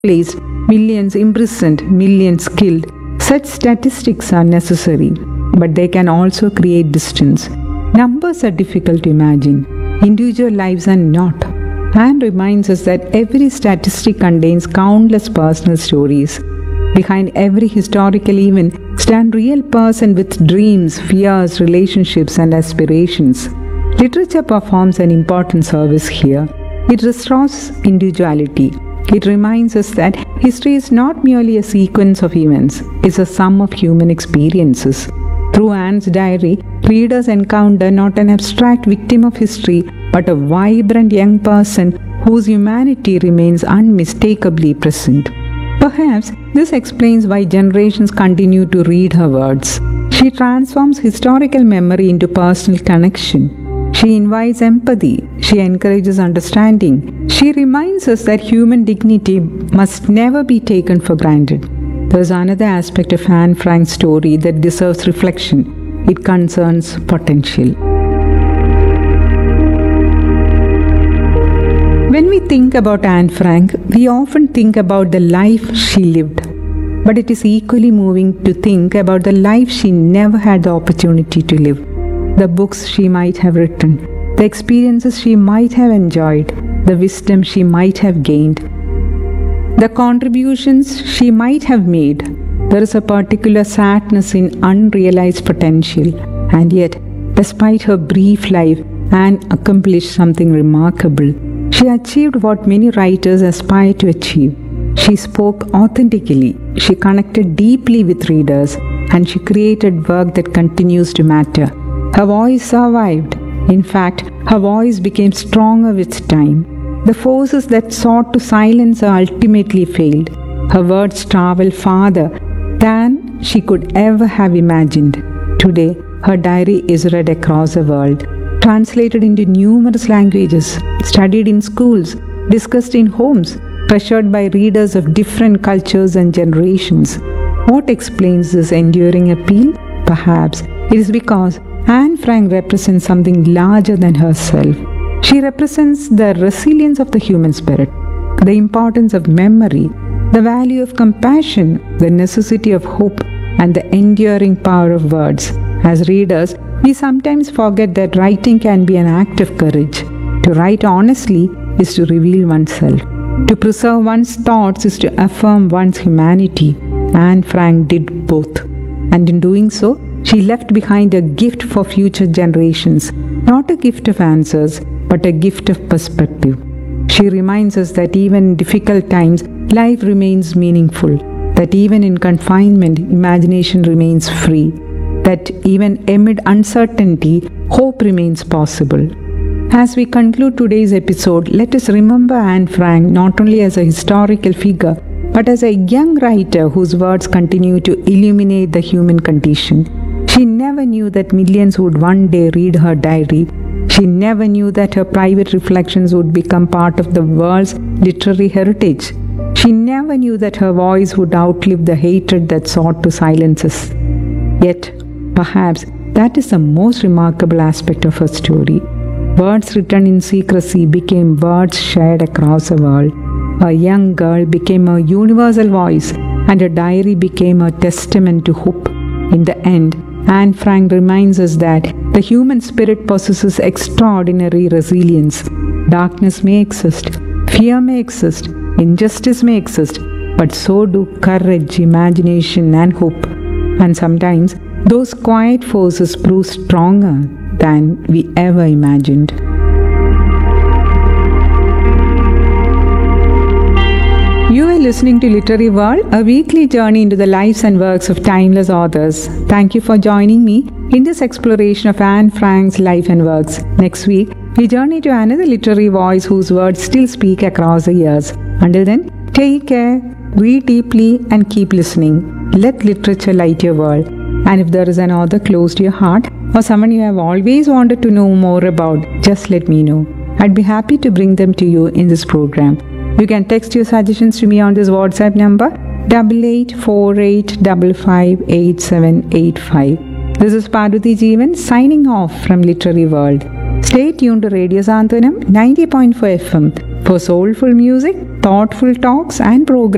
displaced, millions imprisoned, millions killed. Such statistics are necessary, but they can also create distance. Numbers are difficult to imagine. Individual lives are not. Anne reminds us that every statistic contains countless personal stories. Behind every historical event stand real person with dreams, fears, relationships, and aspirations. Literature performs an important service here. It restores individuality. It reminds us that history is not merely a sequence of events, it's a sum of human experiences. Through Anne's diary, readers encounter not an abstract victim of history, but a vibrant young person whose humanity remains unmistakably present. Perhaps this explains why generations continue to read her words. She transforms historical memory into personal connection. She invites empathy. She encourages understanding. She reminds us that human dignity must never be taken for granted. There is another aspect of Anne Frank's story that deserves reflection. It concerns potential. When we think about Anne Frank, we often think about the life she lived. But it is equally moving to think about the life she never had the opportunity to live. The books she might have written, the experiences she might have enjoyed, the wisdom she might have gained, the contributions she might have made. There is a particular sadness in unrealized potential, and yet, despite her brief life, Anne accomplished something remarkable. She achieved what many writers aspire to achieve. She spoke authentically, she connected deeply with readers, and she created work that continues to matter. Her voice survived. In fact, her voice became stronger with time. The forces that sought to silence her ultimately failed. Her words traveled farther than she could ever have imagined. Today, her diary is read across the world, translated into numerous languages, studied in schools, discussed in homes, treasured by readers of different cultures and generations. What explains this enduring appeal? Perhaps it is because Anne Frank represents something larger than herself. She represents the resilience of the human spirit, the importance of memory, the value of compassion, the necessity of hope, and the enduring power of words. As readers, we sometimes forget that writing can be an act of courage. To write honestly is to reveal oneself. To preserve one's thoughts is to affirm one's humanity. Anne Frank did both. And in doing so, she left behind a gift for future generations, not a gift of answers, but a gift of perspective. She reminds us that even in difficult times, life remains meaningful, that even in confinement, imagination remains free, that even amid uncertainty, hope remains possible. As we conclude today's episode, let us remember Anne Frank not only as a historical figure, but as a young writer whose words continue to illuminate the human condition. She never knew that millions would one day read her diary. She never knew that her private reflections would become part of the world's literary heritage. She never knew that her voice would outlive the hatred that sought to silence us. Yet, perhaps that is the most remarkable aspect of her story. Words written in secrecy became words shared across the world. A young girl became a universal voice, and her diary became a testament to hope. In the end, Anne Frank reminds us that the human spirit possesses extraordinary resilience. Darkness may exist, fear may exist, injustice may exist, but so do courage, imagination, and hope. And sometimes those quiet forces prove stronger than we ever imagined. You are listening to Literary World, a weekly journey into the lives and works of timeless authors. Thank you for joining me in this exploration of Anne Frank's life and works. Next week, we journey to another literary voice whose words still speak across the years. Until then, take care, read deeply, and keep listening. Let literature light your world. And if there is an author close to your heart or someone you have always wanted to know more about, just let me know. I'd be happy to bring them to you in this program. You can text your suggestions to me on this WhatsApp number 8848558785. This is Parvati Jeevan signing off from Literary World. Stay tuned to Radio Santhanam 90.4 FM for soulful music, thoughtful talks and programs.